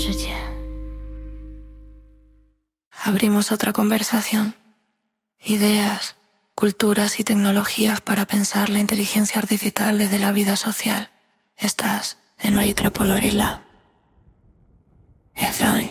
之间。Abrimos otra conversación. Ideas, culturas y tecnologías para pensar la inteligencia artificial desde la vida social. Estás en IEEE Lab. It's fine.